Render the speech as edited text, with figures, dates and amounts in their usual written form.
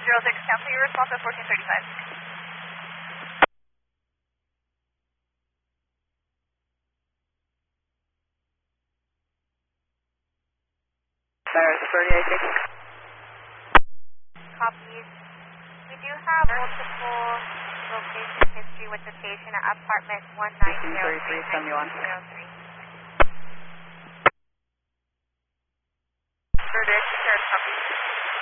cancel your response at 1435. There's 38. Copies. We do have multiple location history with the patient at apartment 1903. 38